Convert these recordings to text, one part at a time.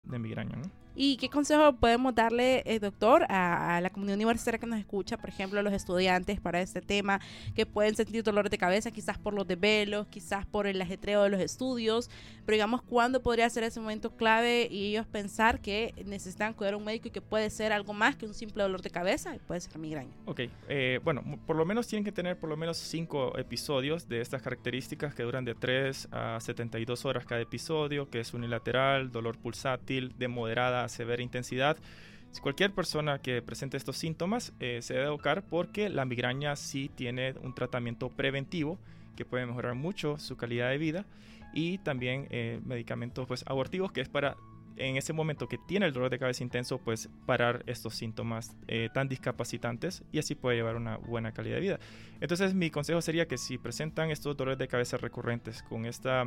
de migraña, ¿no? ¿Y qué consejo podemos darle, doctor, a la comunidad universitaria que nos escucha, por ejemplo, a los estudiantes para este tema, que pueden sentir dolores de cabeza, quizás por los desvelos, quizás por el ajetreo de los estudios, pero digamos, ¿cuándo podría ser ese momento clave y ellos pensar que necesitan cuidar a un médico y que puede ser algo más que un simple dolor de cabeza y puede ser migraña? Ok, bueno, por lo menos tienen que tener por lo menos 5 episodios de estas características que duran de 3 a 72 horas cada episodio, que es unilateral, dolor pulsátil, de moderada a severa intensidad. Si cualquier persona que presente estos síntomas se debe educar porque la migraña sí tiene un tratamiento preventivo que puede mejorar mucho su calidad de vida y también medicamentos pues abortivos que es para en ese momento que tiene el dolor de cabeza intenso pues parar estos síntomas tan discapacitantes y así puede llevar una buena calidad de vida. Entonces mi consejo sería que si presentan estos dolores de cabeza recurrentes con esta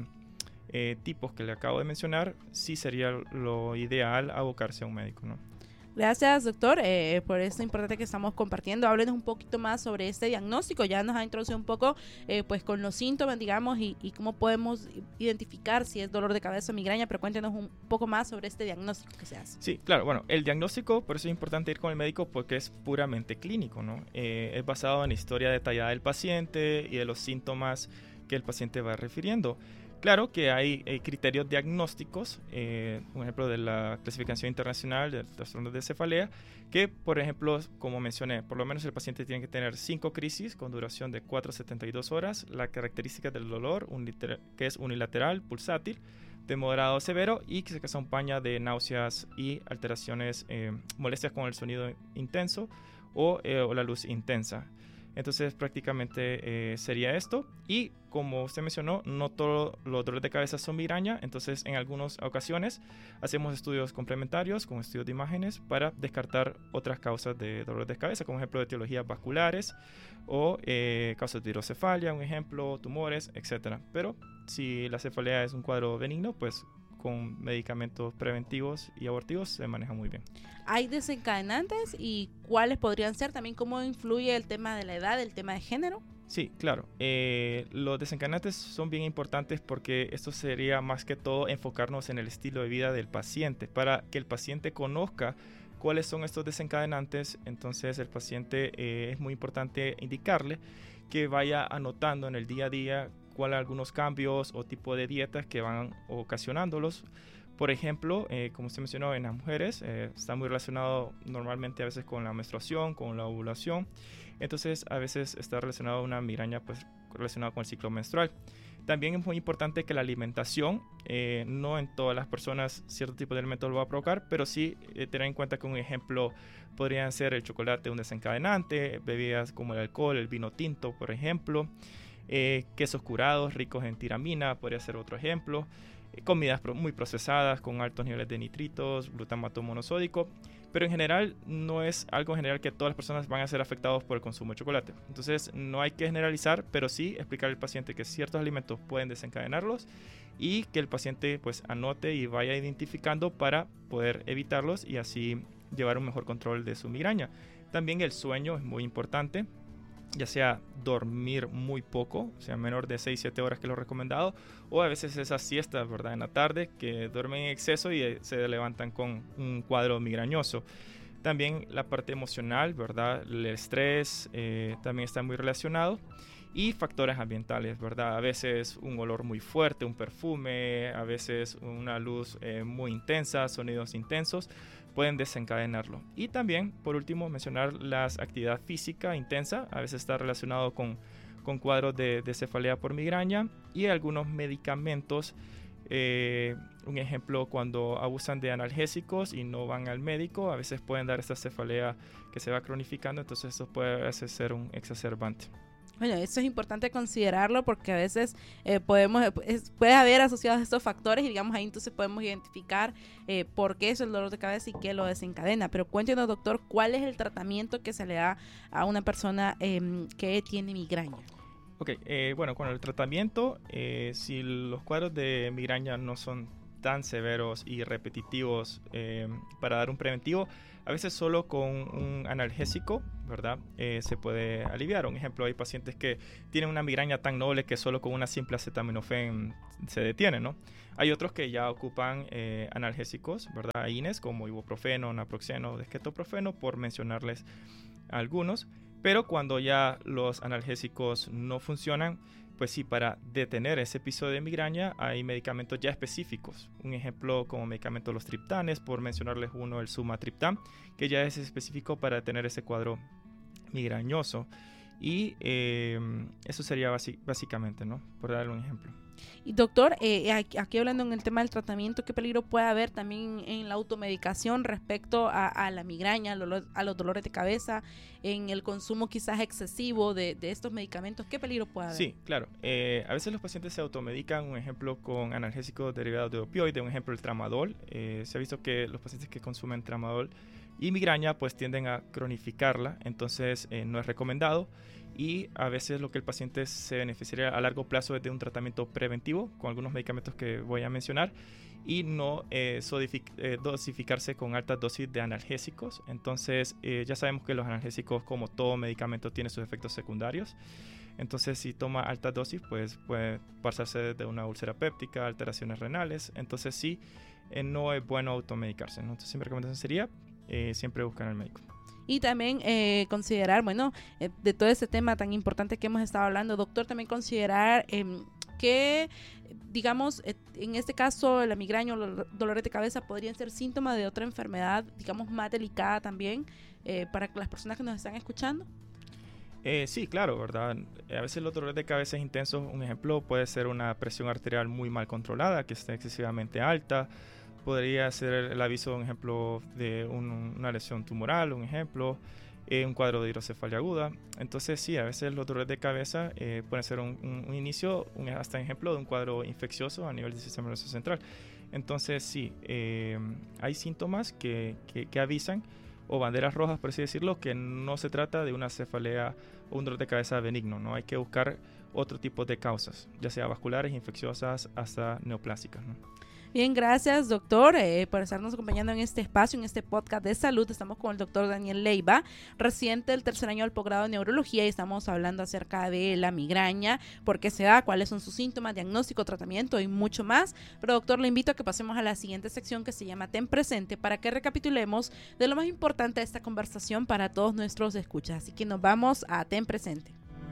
tipos que le acabo de mencionar, sí sería lo ideal abocarse a un médico, ¿no? Gracias, doctor, por esto importante que estamos compartiendo. Háblenos un poquito más sobre este diagnóstico. Ya nos ha introducido un poco pues con los síntomas, digamos, y cómo podemos identificar si es dolor de cabeza o migraña, pero cuéntenos un poco más sobre este diagnóstico que se hace. Sí, claro, bueno, el diagnóstico, por eso es importante ir con el médico porque es puramente clínico, ¿no? Es basado en la historia detallada del paciente y de los síntomas que el paciente va refiriendo. Claro que hay criterios diagnósticos, un ejemplo de la clasificación internacional de trastornos de cefalea, que por ejemplo, como mencioné, por lo menos el paciente tiene que tener 5 crisis con duración de 4 a 72 horas, la característica del dolor, que es unilateral, pulsátil, de moderado a severo y que se acompaña de náuseas y alteraciones, molestias con el sonido intenso o la luz intensa. Entonces prácticamente sería esto y como usted mencionó, no todos los dolores de cabeza son migraña, entonces en algunas ocasiones hacemos estudios complementarios con estudios de imágenes para descartar otras causas de dolores de cabeza, como ejemplo de etiologías vasculares o causas de hidrocefalia, un ejemplo, tumores, etc. Pero si la cefalea es un cuadro benigno, pues con medicamentos preventivos y abortivos se maneja muy bien. ¿Hay desencadenantes y cuáles podrían ser? También cómo influye el tema de la edad, el tema de género. Sí, claro. Los desencadenantes son bien importantes porque esto sería más que todo enfocarnos en el estilo de vida del paciente para que el paciente conozca cuáles son estos desencadenantes. Entonces el paciente es muy importante indicarle que vaya anotando en el día a día cuáles algunos cambios o tipo de dietas que van ocasionándolos. Por ejemplo, como usted mencionó, en las mujeres está muy relacionado normalmente a veces con la menstruación, con la ovulación. Entonces, a veces está relacionado a una migraña pues, relacionada con el ciclo menstrual. También es muy importante que la alimentación, no en todas las personas cierto tipo de alimento lo va a provocar, pero sí tener en cuenta que un ejemplo podrían ser el chocolate un desencadenante, bebidas como el alcohol, el vino tinto, por ejemplo. Quesos curados ricos en tiramina podría ser otro ejemplo, comidas muy procesadas con altos niveles de nitritos, glutamato monosódico, pero en general no es algo general que todas las personas van a ser afectados por el consumo de chocolate. Entonces no hay que generalizar, pero sí explicar al paciente que ciertos alimentos pueden desencadenarlos y que el paciente pues anote y vaya identificando para poder evitarlos y así llevar un mejor control de su migraña. También el sueño es muy importante, ya sea dormir muy poco, o sea, menor de 6-7 horas que lo recomendado, o a veces esas siestas, ¿verdad?, en la tarde, que duermen en exceso y se levantan con un cuadro migrañoso. También la parte emocional, ¿verdad?, el estrés también está muy relacionado. Y factores ambientales, ¿verdad? A veces un olor muy fuerte, un perfume, a veces una luz muy intensa, sonidos intensos, pueden desencadenarlo. Y también, por último, mencionar la actividad física intensa, a veces está relacionado con cuadros de cefalea por migraña y algunos medicamentos. Un ejemplo, cuando abusan de analgésicos y no van al médico, a veces pueden dar esta cefalea que se va cronificando, entonces eso puede ser un exacerbante. Bueno, eso es importante considerarlo porque a veces puede haber asociados estos factores y digamos ahí entonces podemos identificar por qué es el dolor de cabeza y qué lo desencadena. Pero cuéntenos, doctor, ¿cuál es el tratamiento que se le da a una persona que tiene migraña? Ok, bueno, con el tratamiento, si los cuadros de migraña no son tan severos y repetitivos para dar un preventivo. A veces solo con un analgésico, ¿verdad? Se puede aliviar. Un ejemplo, hay pacientes que tienen una migraña tan noble que solo con una simple acetaminofén se detiene, ¿no? Hay otros que ya ocupan analgésicos, ¿verdad? INES como ibuprofeno, naproxeno, desquetoprofeno, por mencionarles algunos. Pero cuando ya los analgésicos no funcionan, pues sí, para detener ese episodio de migraña hay medicamentos ya específicos. Un ejemplo como medicamento los triptanes, por mencionarles uno, el sumatriptán, que ya es específico para detener ese cuadro migrañoso. Y eso sería básicamente, ¿no? Por darle un ejemplo. Y doctor, aquí hablando en el tema del tratamiento, ¿qué peligro puede haber también en la automedicación respecto a la migraña, a los dolores de cabeza, en el consumo quizás excesivo de estos medicamentos? ¿Qué peligro puede haber? Sí, claro. A veces los pacientes se automedican, un ejemplo con analgésicos derivados de opioides, un ejemplo el tramadol. Se ha visto que los pacientes que consumen tramadol y migraña pues tienden a cronificarla, entonces no es recomendado. Y a veces lo que el paciente se beneficiaría a largo plazo es de un tratamiento preventivo con algunos medicamentos que voy a mencionar y no dosificarse con altas dosis de analgésicos. Entonces ya sabemos que los analgésicos, como todo medicamento, tienen sus efectos secundarios. Entonces si toma altas dosis pues puede pasarse de una úlcera péptica, alteraciones renales. Entonces sí, no es bueno automedicarse, ¿no? Entonces mi recomendación sería siempre buscar al médico. Y también considerar, bueno, de todo este tema tan importante que hemos estado hablando, doctor, también considerar que, digamos, en este caso la migraña o los dolores de cabeza podrían ser síntomas de otra enfermedad, digamos, más delicada también para las personas que nos están escuchando. Sí, claro, ¿verdad? A veces los dolores de cabeza intensos, un ejemplo puede ser una presión arterial muy mal controlada, que esté excesivamente alta. Podría ser el aviso, un ejemplo, de una lesión tumoral, un ejemplo, un cuadro de hidrocefalia aguda. Entonces, sí, a veces los dolores de cabeza pueden ser un inicio, hasta ejemplo, de un cuadro infeccioso a nivel del sistema nervioso central. Entonces, sí, hay síntomas que avisan, o banderas rojas, por así decirlo, que no se trata de una cefalea o un dolor de cabeza benigno, ¿no? Hay que buscar otro tipo de causas, ya sea vasculares, infecciosas, hasta neoplásicas, ¿no? Bien, gracias doctor por estarnos acompañando en este espacio, en este podcast de salud. Estamos con el doctor Daniel Leiva, residente del tercer año del posgrado de neurología, y estamos hablando acerca de la migraña, por qué se da, cuáles son sus síntomas, diagnóstico, tratamiento y mucho más. Pero doctor, le invito a que pasemos a la siguiente sección que se llama Ten Presente, para que recapitulemos de lo más importante de esta conversación para todos nuestros escuchas. Así que nos vamos a Ten Presente.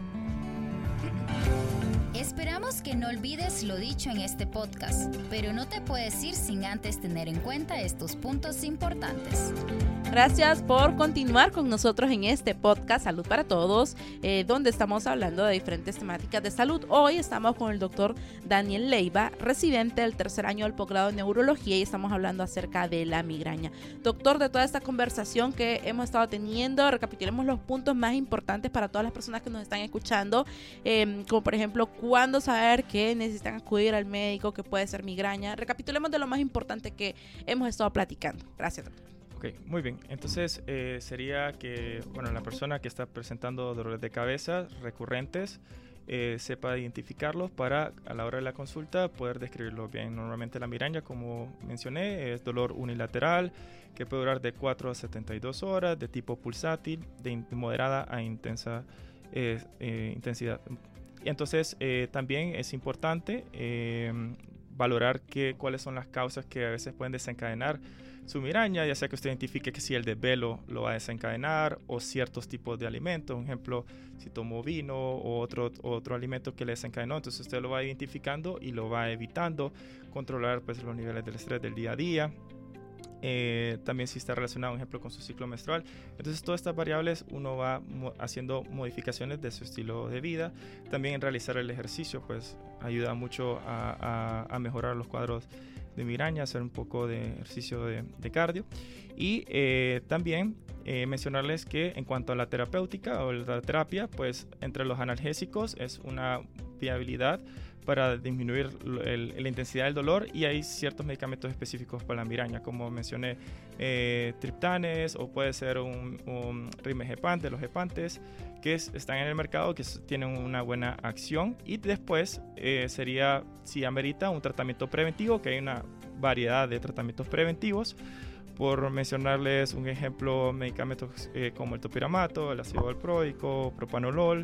Esperamos que no olvides lo dicho en este podcast, pero no te puedes ir sin antes tener en cuenta estos puntos importantes. Gracias por continuar con nosotros en este podcast Salud para Todos, donde estamos hablando de diferentes temáticas de salud. Hoy estamos con el doctor Daniel Leiva, residente del tercer año del posgrado de neurología, y estamos hablando acerca de la migraña. Doctor, de toda esta conversación que hemos estado teniendo, recapitulemos los puntos más importantes para todas las personas que nos están escuchando, como por ejemplo, cuándo saber que necesitan acudir al médico, que puede ser migraña. Recapitulemos de lo más importante que hemos estado platicando. Gracias, doctor. Ok, muy bien. Entonces sería que, bueno, la persona que está presentando dolores de cabeza recurrentes sepa identificarlos para, a la hora de la consulta, poder describirlo bien. Normalmente la migraña, como mencioné, es dolor unilateral que puede durar de 4 a 72 horas, de tipo pulsátil, de moderada a intensa intensidad. Entonces también es importante valorar cuáles son las causas que a veces pueden desencadenar su migraña, ya sea que usted identifique que si el desvelo lo va a desencadenar, o ciertos tipos de alimentos, por ejemplo, si tomó vino o otro alimento que le desencadenó. Entonces usted lo va identificando y lo va evitando, controlar pues los niveles del estrés del día a día. También si está relacionado, por ejemplo, con su ciclo menstrual. Entonces todas estas variables uno va haciendo modificaciones de su estilo de vida. También en realizar el ejercicio pues ayuda mucho a mejorar los cuadros de migraña, hacer un poco de ejercicio de cardio. Y también mencionarles que en cuanto a la terapéutica o la terapia, pues entre los analgésicos es una viabilidad para disminuir la intensidad del dolor, y hay ciertos medicamentos específicos para la migraña, como mencioné, triptanes, o puede ser un rimegepant de los gepantes, que están en el mercado, que tienen una buena acción. Y después sería, si amerita, un tratamiento preventivo, que hay una variedad de tratamientos preventivos. Por mencionarles un ejemplo, medicamentos como el topiramato, el ácido valproico, propanolol,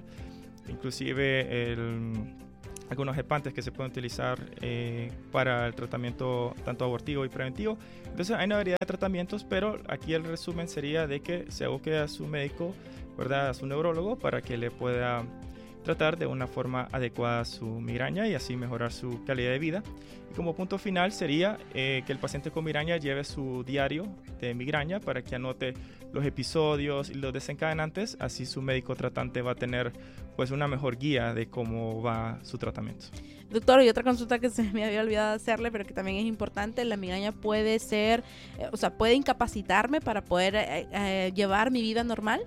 inclusive algunos hepantes que se pueden utilizar para el tratamiento tanto abortivo y preventivo. Entonces hay una variedad de tratamientos, pero aquí el resumen sería de que se aboque a su médico, ¿verdad?, a su neurólogo, para que le pueda tratar de una forma adecuada su migraña y así mejorar su calidad de vida. Y como punto final sería que el paciente con migraña lleve su diario de migraña para que anote los episodios y los desencadenantes. Así su médico tratante va a tener pues una mejor guía de cómo va su tratamiento. Doctor, y otra consulta que se me había olvidado hacerle, pero que también es importante: la migraña puede ser, puede incapacitarme para poder llevar mi vida normal.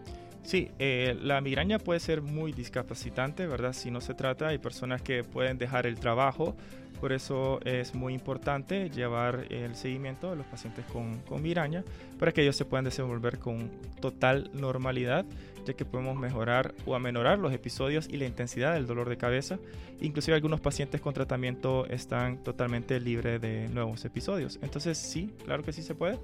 Sí, la migraña puede ser muy discapacitante, ¿verdad? Si no se trata, hay personas que pueden dejar el trabajo, por eso es muy importante llevar el seguimiento de los pacientes con migraña para que ellos se puedan desenvolver con total normalidad, ya que podemos mejorar o aminorar los episodios y la intensidad del dolor de cabeza. Inclusive algunos pacientes con tratamiento están totalmente libres de nuevos episodios. Entonces sí, claro que sí se puede.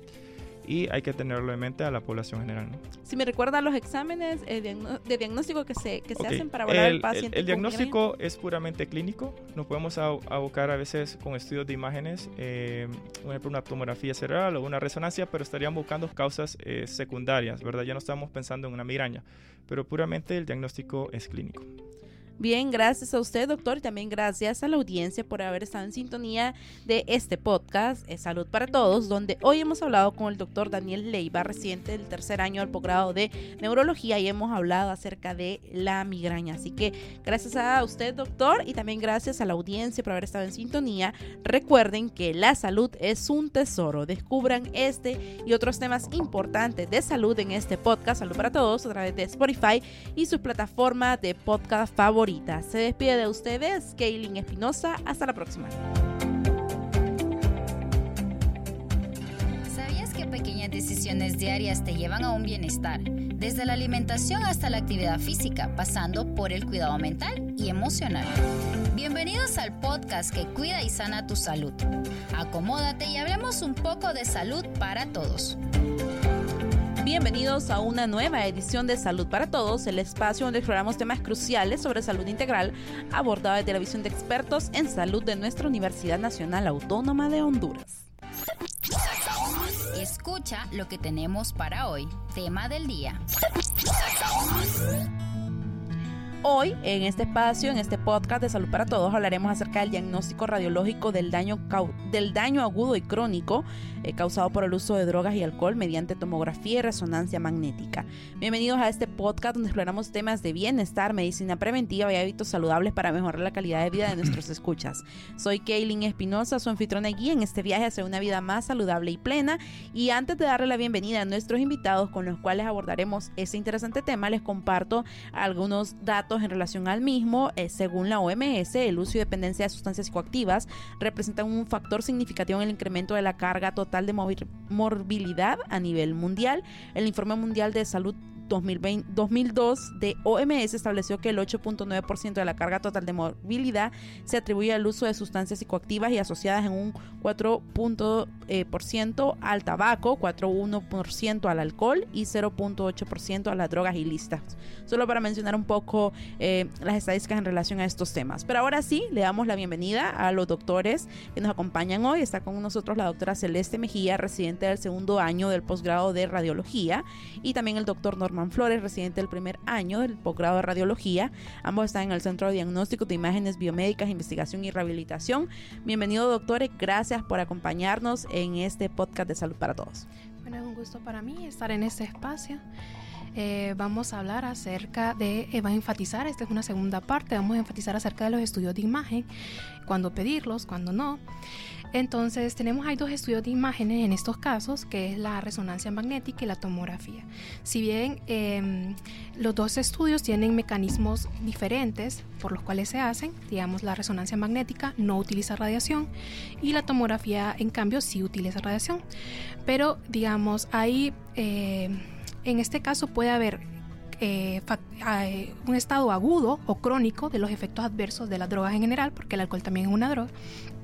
Y hay que tenerlo en mente a la población general, ¿no? Si me recuerdan los exámenes de diagnóstico que se hacen para evaluar al paciente. El diagnóstico es puramente clínico. Nos podemos abocar a veces con estudios de imágenes, por ejemplo, una tomografía cerebral o una resonancia, pero estarían buscando causas secundarias, ¿verdad? Ya no estamos pensando en una migraña, pero puramente el diagnóstico es clínico. Bien, gracias a usted, doctor, y también gracias a la audiencia por haber estado en sintonía de este podcast, Salud para Todos, donde hoy hemos hablado con el doctor Daniel Leiva, residente del tercer año del posgrado de neurología, y hemos hablado acerca de la migraña. Así que gracias a usted, doctor, y también gracias a la audiencia por haber estado en sintonía. Recuerden que la salud es un tesoro. Descubran este y otros temas importantes de salud en este podcast, Salud para Todos, a través de Spotify y su plataforma de podcast favorita. Se despide de ustedes Kaylin Espinosa. Hasta la próxima. ¿Sabías que pequeñas decisiones diarias te llevan a un bienestar? Desde la alimentación hasta la actividad física, pasando por el cuidado mental y emocional. Bienvenidos al podcast que cuida y sana tu salud. Acomódate y hablemos un poco de salud para todos. Bienvenidos a una nueva edición de Salud para Todos, el espacio donde exploramos temas cruciales sobre salud integral abordados desde la visión de expertos en salud de nuestra Universidad Nacional Autónoma de Honduras. Escucha lo que tenemos para hoy. Tema del día. Hoy, en este espacio, en este podcast de Salud para Todos, hablaremos acerca del diagnóstico radiológico del daño agudo y crónico causado por el uso de drogas y alcohol mediante tomografía y resonancia magnética. Bienvenidos a este podcast donde exploramos temas de bienestar, medicina preventiva y hábitos saludables para mejorar la calidad de vida de nuestros escuchas. Soy Kaylin Espinosa, su anfitriona y guía en este viaje hacia una vida más saludable y plena. Y antes de darle la bienvenida a nuestros invitados con los cuales abordaremos este interesante tema, les comparto algunos datos en relación al mismo. Según la OMS, el uso y dependencia de sustancias psicoactivas representan un factor significativo en el incremento de la carga total de morbilidad a nivel mundial. El Informe Mundial de Salud 2002 de OMS estableció que el 8.9% de la carga total de morbilidad se atribuye al uso de sustancias psicoactivas y asociadas en un 4% al tabaco, 4.1% al alcohol y 0.8% a las drogas ilícitas. Solo para mencionar un poco las estadísticas en relación a estos temas. Pero ahora sí, le damos la bienvenida a los doctores que nos acompañan hoy. Está con nosotros la doctora Celeste Mejía, residente del segundo año del posgrado de radiología, y también el doctor Norman Flores, residente del primer año del posgrado de radiología. Ambos están en el Centro de Diagnóstico de Imágenes Biomédicas, Investigación y Rehabilitación. Bienvenidos, doctores. Gracias por acompañarnos en este podcast de Salud para Todos. Bueno, es un gusto para mí estar en este espacio. Vamos a hablar acerca de, va a enfatizar, esta es una segunda parte, vamos a enfatizar acerca de los estudios de imagen, cuándo pedirlos, cuándo no. Entonces hay dos estudios de imágenes en estos casos, que es la resonancia magnética y la tomografía. Si bien los dos estudios tienen mecanismos diferentes por los cuales se hacen, digamos, la resonancia magnética no utiliza radiación y la tomografía en cambio sí utiliza radiación, pero digamos ahí en este caso puede haber un estado agudo o crónico de los efectos adversos de las drogas en general, porque el alcohol también es una droga.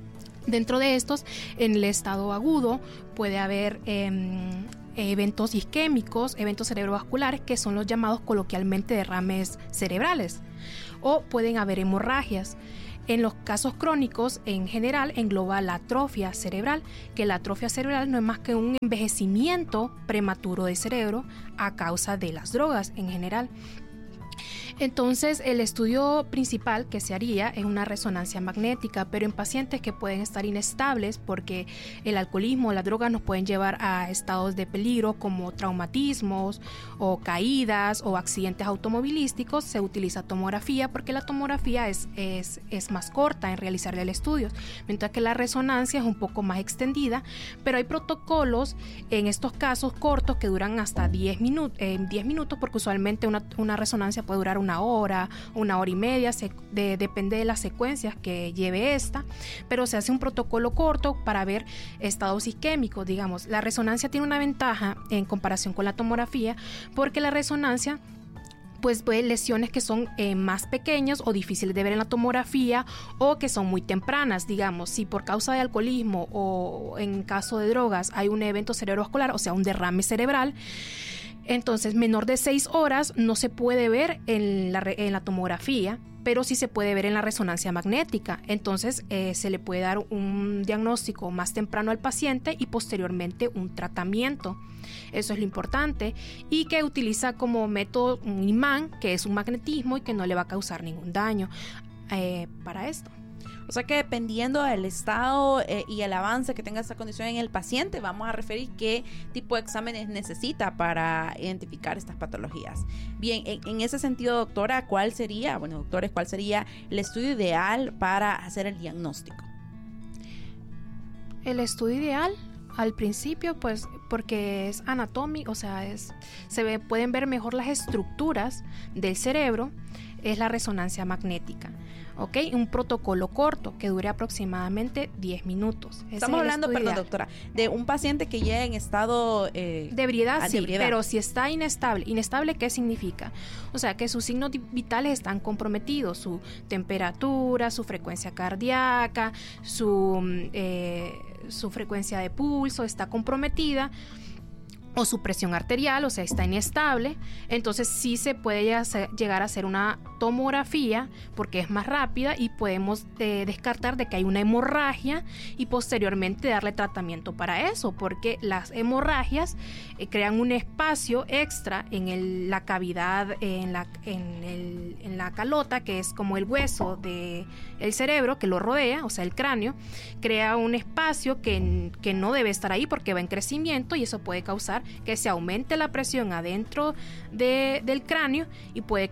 Dentro de estos, en el estado agudo puede haber eventos isquémicos, eventos cerebrovasculares, que son los llamados coloquialmente derrames cerebrales, o pueden haber hemorragias. En los casos crónicos, en general, engloba la atrofia cerebral, que la atrofia cerebral no es más que un envejecimiento prematuro del cerebro a causa de las drogas en general. Entonces, el estudio principal que se haría es una resonancia magnética, pero en pacientes que pueden estar inestables porque el alcoholismo o las drogas nos pueden llevar a estados de peligro como traumatismos o caídas o accidentes automovilísticos, se utiliza tomografía porque la tomografía es más corta en realizar el estudio, mientras que la resonancia es un poco más extendida, pero hay protocolos en estos casos cortos que duran hasta 10 minutos, porque usualmente una resonancia puede durar una hora y media, depende de las secuencias que lleve esta, pero se hace un protocolo corto para ver estados isquémicos, digamos. La resonancia tiene una ventaja en comparación con la tomografía, porque la resonancia pues ve lesiones que son más pequeñas o difíciles de ver en la tomografía, o que son muy tempranas, digamos, si por causa de alcoholismo o en caso de drogas hay un evento cerebrovascular, o sea, un derrame cerebral, entonces menor de 6 horas no se puede ver en la tomografía, pero sí se puede ver en la resonancia magnética. Entonces se le puede dar un diagnóstico más temprano al paciente y posteriormente un tratamiento. Eso es lo importante, y que utiliza como método un imán, que es un magnetismo y que no le va a causar ningún daño para esto. O sea que dependiendo del estado y el avance que tenga esta condición en el paciente, vamos a referir qué tipo de exámenes necesita para identificar estas patologías. Bien, en ese sentido, doctora, ¿cuál sería el estudio ideal para hacer el diagnóstico? El estudio ideal, al principio, pues porque es anatómico, o sea, pueden ver mejor las estructuras del cerebro, es la resonancia magnética. ¿Ok? Un protocolo corto que dure aproximadamente 10 minutos. Estamos hablando, perdón, doctora, de un paciente que llega en estado de ebriedad, sí, pero si está inestable, ¿qué significa? O sea, que sus signos vitales están comprometidos, su temperatura, su frecuencia cardíaca, su frecuencia de pulso está comprometida, o su presión arterial, o sea, está inestable. Entonces sí se puede llegar a hacer una tomografía porque es más rápida y podemos descartar de que hay una hemorragia y posteriormente darle tratamiento para eso, porque las hemorragias crean un espacio extra en la cavidad, en la calota, que es como el hueso del cerebro que lo rodea, o sea, el cráneo, crea un espacio que no debe estar ahí porque va en crecimiento, y eso puede causar que se aumente la presión adentro del cráneo y puede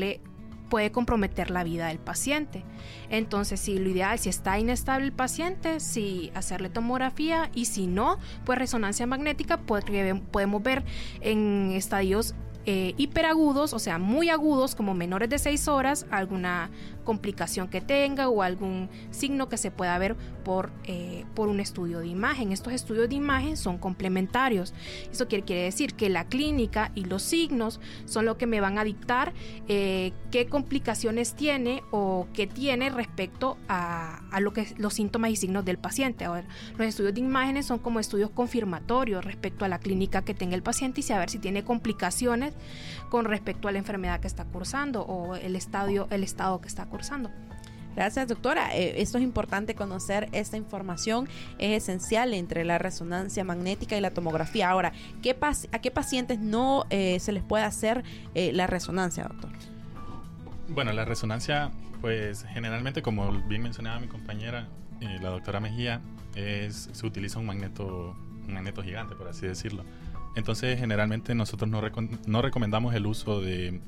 comprometer la vida del paciente. Entonces, si lo ideal, si está inestable el paciente, sí hacerle tomografía, y si no, pues resonancia magnética, porque podemos ver en estadios hiperagudos, o sea, muy agudos, como menores de 6 horas, alguna complicación que tenga o algún signo que se pueda ver por un estudio de imagen. Estos estudios de imagen son complementarios. Eso quiere decir que la clínica y los signos son lo que me van a dictar qué complicaciones tiene o qué tiene respecto a los síntomas y signos del paciente. Ahora, los estudios de imágenes son como estudios confirmatorios respecto a la clínica que tenga el paciente y saber si tiene complicaciones con respecto a la enfermedad que está cursando o el estado que está cursando. Gracias, doctora. Esto es importante conocer, esta información es esencial entre la resonancia magnética y la tomografía. Ahora, ¿a qué pacientes no se les puede hacer la resonancia, doctor? Bueno, la resonancia, pues generalmente, como bien mencionaba mi compañera, la doctora Mejía, se utiliza un magneto gigante, por así decirlo. Entonces, generalmente nosotros no recomendamos el uso de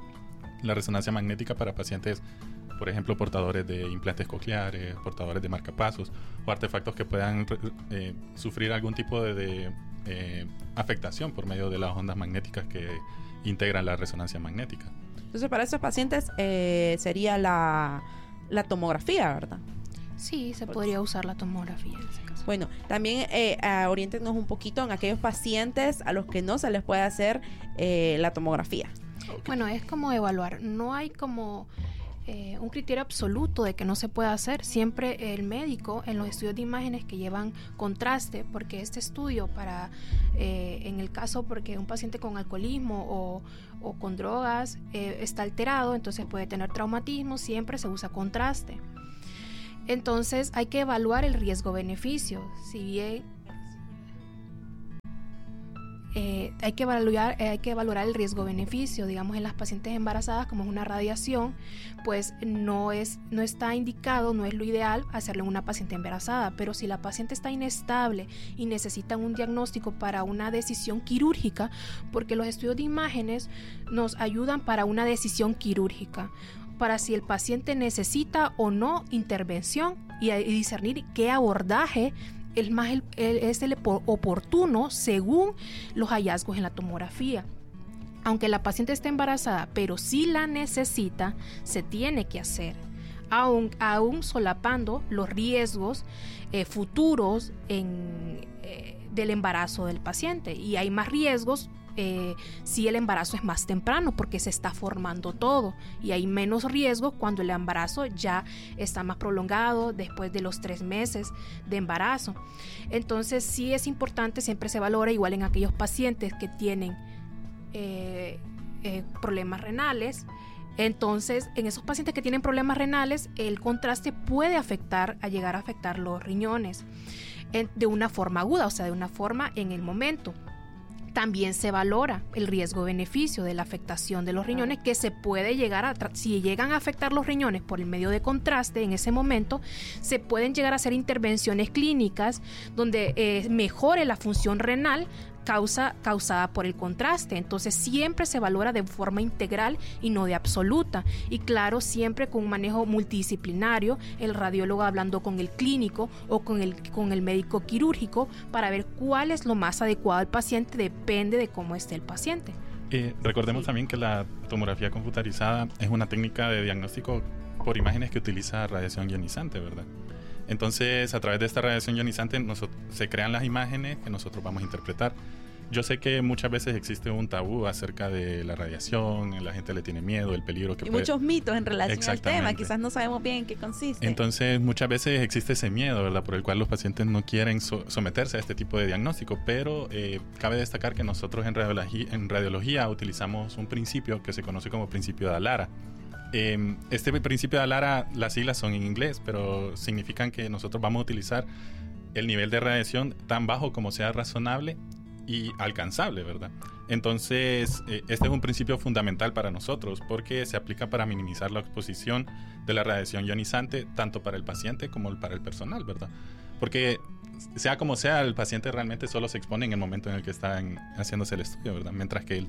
la resonancia magnética para pacientes, por ejemplo, portadores de implantes cocleares, portadores de marcapasos o artefactos que puedan sufrir algún tipo de afectación por medio de las ondas magnéticas que integran la resonancia magnética. Entonces, para esos pacientes sería la tomografía, ¿verdad? Sí, se podría usar la tomografía en ese caso. Bueno, también oriéntenos un poquito en aquellos pacientes a los que no se les puede hacer la tomografía. Okay. Bueno, es como evaluar. No hay como un criterio absoluto de que no se puede hacer. Siempre el médico en los estudios de imágenes que llevan contraste, porque este estudio para, en el caso porque un paciente con alcoholismo o con drogas está alterado, entonces puede tener traumatismo, siempre se usa contraste. Entonces hay que evaluar el riesgo-beneficio. Si bien hay que evaluar el riesgo-beneficio, digamos en las pacientes embarazadas, como es una radiación, pues no está indicado, no es lo ideal hacerlo en una paciente embarazada, pero si la paciente está inestable y necesita un diagnóstico para una decisión quirúrgica, porque los estudios de imágenes nos ayudan para una decisión quirúrgica, para si el paciente necesita o no intervención y discernir qué abordaje es el oportuno según los hallazgos en la tomografía. Aunque la paciente esté embarazada, pero si la necesita, se tiene que hacer, aún solapando los riesgos futuros del embarazo del paciente. Y hay más riesgos si el embarazo es más temprano, porque se está formando todo, y hay menos riesgo cuando el embarazo ya está más prolongado, después de los 3 meses de embarazo. Entonces sí es importante, siempre se valora igual en aquellos pacientes que tienen problemas renales. Entonces, en esos pacientes que tienen problemas renales, el contraste puede llegar a afectar los riñones de una forma aguda, o sea, de una forma en el momento. También se valora el riesgo-beneficio de la afectación de los riñones, que se puede llegar si llegan a afectar los riñones por el medio de contraste, en ese momento se pueden llegar a hacer intervenciones clínicas donde mejore la función renal causada por el contraste. Entonces siempre se valora de forma integral y no de absoluta, y claro, siempre con un manejo multidisciplinario, el radiólogo hablando con el clínico o con el médico quirúrgico para ver cuál es lo más adecuado al paciente, depende de cómo esté el paciente. Recordemos también que la tomografía computarizada es una técnica de diagnóstico por imágenes que utiliza radiación ionizante, ¿verdad? Entonces, a través de esta radiación ionizante se crean las imágenes que nosotros vamos a interpretar. Yo sé que muchas veces existe un tabú acerca de la radiación, la gente le tiene miedo, el peligro que puede... Y muchos mitos en relación al tema, quizás no sabemos bien en qué consiste. Entonces, muchas veces existe ese miedo, ¿verdad?, por el cual los pacientes no quieren someterse a este tipo de diagnóstico, pero cabe destacar que nosotros en radiología utilizamos un principio que se conoce como principio de Alara. Este principio de Alara, las siglas son en inglés, pero significan que nosotros vamos a utilizar el nivel de radiación tan bajo como sea razonable y alcanzable, ¿verdad? Entonces, este es un principio fundamental para nosotros porque se aplica para minimizar la exposición de la radiación ionizante tanto para el paciente como para el personal, ¿verdad? Porque sea como sea, el paciente realmente solo se expone en el momento en el que está haciéndose el estudio, ¿verdad? Mientras que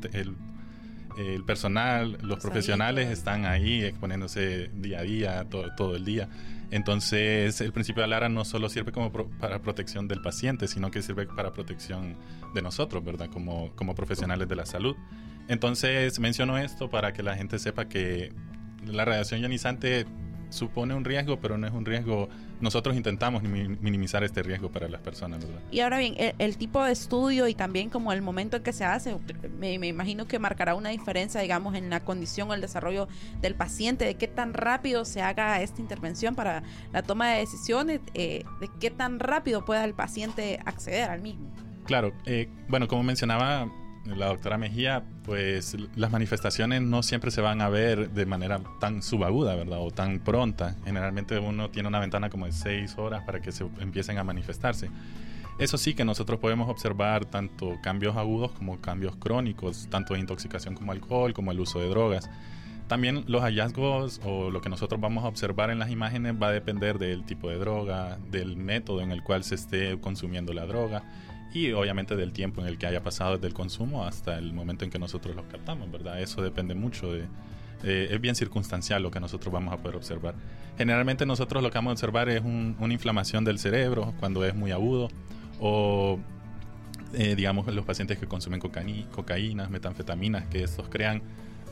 el personal, los profesionales están ahí exponiéndose día a día, todo el día. Entonces, el principio de Alara no solo sirve para protección del paciente, sino que sirve para protección de nosotros, ¿verdad? Como profesionales de la salud. Entonces, menciono esto para que la gente sepa que la radiación ionizante supone un riesgo, pero no es un riesgo. Nosotros intentamos minimizar este riesgo para las personas, ¿verdad? Y ahora bien, el tipo de estudio y también como el momento en que se hace, me imagino que marcará una diferencia, digamos, en la condición o el desarrollo del paciente, de qué tan rápido se haga esta intervención para la toma de decisiones, de qué tan rápido pueda el paciente acceder al mismo. Claro, bueno, como mencionaba la doctora Mejía, pues las manifestaciones no siempre se van a ver de manera tan subaguda, ¿verdad? O tan pronta. Generalmente uno tiene una ventana como de 6 horas para que se empiecen a manifestarse. Eso sí, que nosotros podemos observar tanto cambios agudos como cambios crónicos, tanto de intoxicación como alcohol, como el uso de drogas. También los hallazgos o lo que nosotros vamos a observar en las imágenes va a depender del tipo de droga, del método en el cual se esté consumiendo la droga, y obviamente del tiempo en el que haya pasado desde el consumo hasta el momento en que nosotros los captamos, ¿verdad? Eso depende mucho es bien circunstancial lo que nosotros vamos a poder observar. Generalmente nosotros lo que vamos a observar es una inflamación del cerebro cuando es muy agudo, o digamos los pacientes que consumen cocaínas, metanfetaminas, que estos crean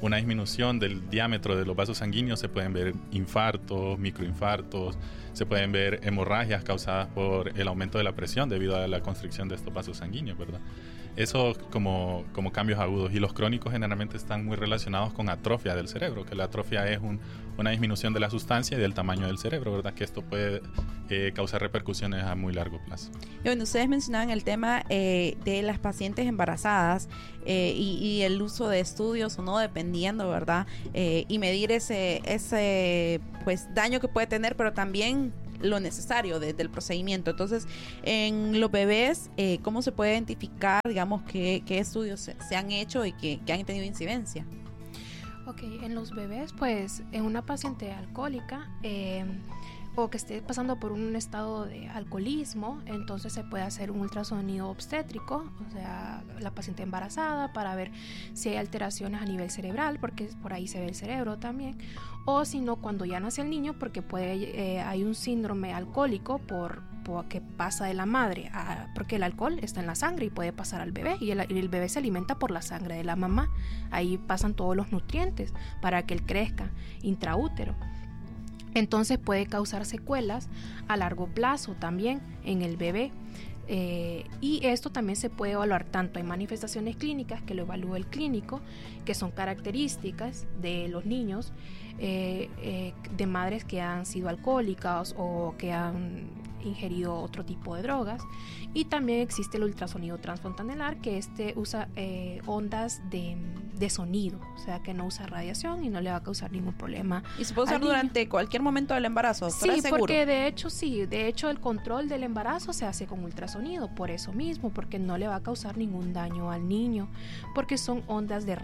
una disminución del diámetro de los vasos sanguíneos, se pueden ver infartos, microinfartos, se pueden ver hemorragias causadas por el aumento de la presión debido a la constricción de estos vasos sanguíneos, ¿verdad? Eso como cambios agudos. Y los crónicos generalmente están muy relacionados con atrofia del cerebro, que la atrofia es una disminución de la sustancia y del tamaño del cerebro, ¿verdad? Que esto puede causar repercusiones a muy largo plazo. Y bueno, ustedes mencionaban el tema de las pacientes embarazadas y el uso de estudios o no, dependiendo, ¿verdad? Y medir ese pues daño que puede tener, pero también lo necesario del procedimiento. Entonces, en los bebés, ¿cómo se puede identificar, digamos, qué estudios se han hecho y que han tenido incidencia? Ok, en los bebés, pues, en una paciente alcohólica o que esté pasando por un estado de alcoholismo, entonces se puede hacer un ultrasonido obstétrico, o sea, la paciente embarazada, para ver si hay alteraciones a nivel cerebral, porque por ahí se ve el cerebro también, o si no, cuando ya nace el niño, porque hay un síndrome alcohólico por que pasa de la madre, porque el alcohol está en la sangre y puede pasar al bebé, y el bebé se alimenta por la sangre de la mamá. Ahí pasan todos los nutrientes para que él crezca intraútero. Entonces puede causar secuelas a largo plazo también en el bebé. Y esto también se puede evaluar tanto en manifestaciones clínicas, que lo evalúa el clínico, que son características de los niños, de madres que han sido alcohólicas o que han ingerido otro tipo de drogas. Y también existe el ultrasonido transfontanelar, que usa ondas de sonido, o sea que no usa radiación y no le va a causar ningún problema. ¿Y se puede usar durante cualquier momento del embarazo? Sí, porque de hecho el control del embarazo se hace con ultrasonido, por eso mismo, porque no le va a causar ningún daño al niño, porque son ondas de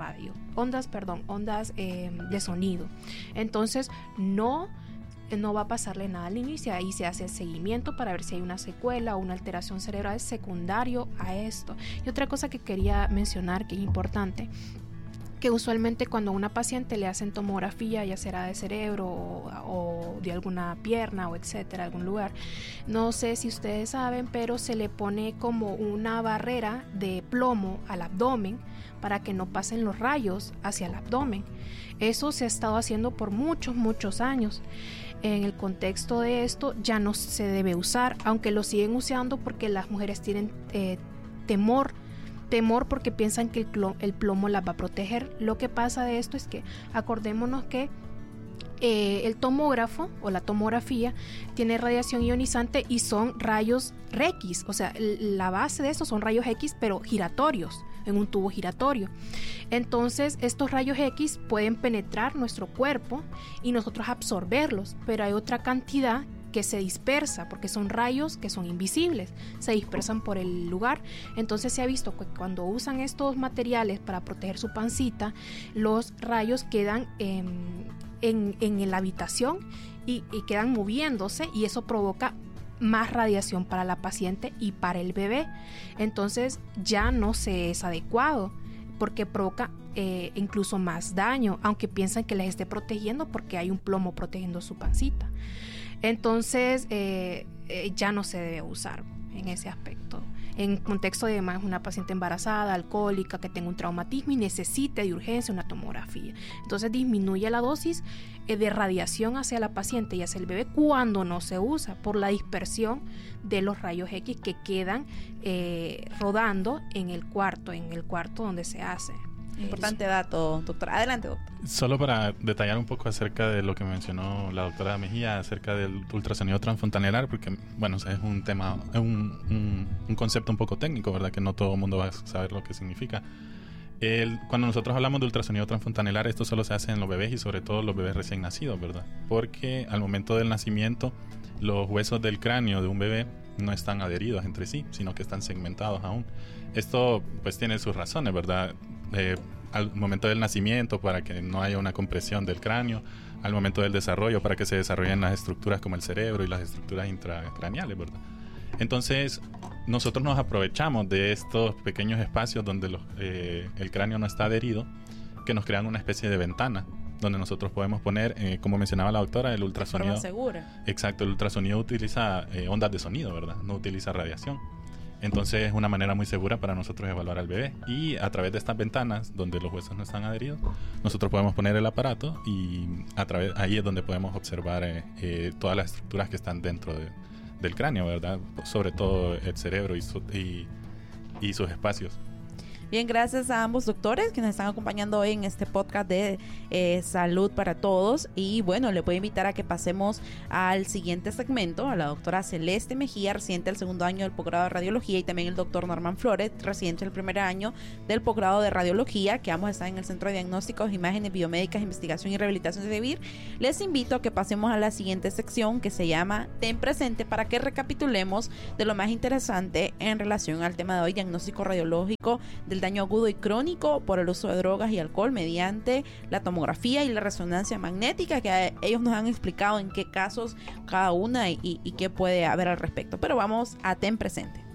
sonido. Entonces no va a pasarle nada al niño, y ahí se hace el seguimiento para ver si hay una secuela o una alteración cerebral secundario a esto. Y otra cosa que quería mencionar, que es importante, que usualmente cuando a una paciente le hacen tomografía, ya será de cerebro o de alguna pierna o etcétera, algún lugar, no sé si ustedes saben, pero se le pone como una barrera de plomo al abdomen para que no pasen los rayos hacia el abdomen. Eso se ha estado haciendo por muchos años. En el contexto de esto ya no se debe usar, aunque lo siguen usando porque las mujeres tienen temor porque piensan que el plomo las va a proteger. Lo que pasa de esto es que acordémonos que el tomógrafo o la tomografía tiene radiación ionizante y son rayos X, o sea, la base de eso son rayos X pero giratorios, en un tubo giratorio. Entonces estos rayos X pueden penetrar nuestro cuerpo y nosotros absorberlos, pero hay otra cantidad que se dispersa, porque son rayos que son invisibles, se dispersan por el lugar. Entonces se ha visto que cuando usan estos materiales para proteger su pancita, los rayos quedan en la habitación y quedan moviéndose, y eso provoca más radiación para la paciente y para el bebé. Entonces ya no se es adecuado, porque provoca incluso más daño, aunque piensan que les esté protegiendo porque hay un plomo protegiendo su pancita. Entonces ya no se debe usar en ese aspecto. En contexto de además una paciente embarazada, alcohólica, que tenga un traumatismo y necesite de urgencia una tomografía. Entonces disminuye la dosis de radiación hacia la paciente y hacia el bebé cuando no se usa, por la dispersión de los rayos X que quedan rodando en el cuarto donde se hace. Importante dato, doctora. Adelante, doctora. Solo para detallar un poco acerca de lo que mencionó la doctora Mejía acerca del ultrasonido transfontanelar, porque bueno, es un tema, es un concepto un poco técnico, ¿verdad? Que no todo el mundo va a saber lo que significa. Cuando nosotros hablamos de ultrasonido transfontanelar, esto solo se hace en los bebés y sobre todo los bebés recién nacidos, ¿verdad? Porque al momento del nacimiento los huesos del cráneo de un bebé no están adheridos entre sí, sino que están segmentados aún. Esto pues tiene sus razones, ¿verdad? Al momento del nacimiento, para que no haya una compresión del cráneo; al momento del desarrollo, para que se desarrollen las estructuras como el cerebro y las estructuras intracraneales, ¿verdad? Entonces nosotros nos aprovechamos de estos pequeños espacios donde el cráneo no está adherido, que nos crean una especie de ventana donde nosotros podemos poner, como mencionaba la doctora, el ultrasonido. De forma segura. Exacto, el ultrasonido utiliza ondas de sonido, ¿verdad? No utiliza radiación. Entonces es una manera muy segura para nosotros evaluar al bebé. Y a través de estas ventanas donde los huesos no están adheridos, nosotros podemos poner el aparato y ahí es donde podemos observar todas las estructuras que están dentro del cráneo, ¿verdad? Sobre todo el cerebro y sus espacios. Bien, gracias a ambos doctores que nos están acompañando hoy en este podcast de Salud para Todos. Y bueno, le voy a invitar a que pasemos al siguiente segmento, a la doctora Celeste Mejía, residente del segundo año del posgrado de Radiología, y también el doctor Norman Flores, residente del primer año del posgrado de Radiología, que ambos están en el Centro de Diagnósticos, Imágenes Biomédicas, Investigación y Rehabilitación de DEVIR. Les invito a que pasemos a la siguiente sección, que se llama Ten Presente, para que recapitulemos de lo más interesante en relación al tema de hoy, diagnóstico radiológico del daño agudo y crónico por el uso de drogas y alcohol mediante la tomografía y la resonancia magnética, que ellos nos han explicado en qué casos cada una y qué puede haber al respecto. Pero vamos a Ten Presente.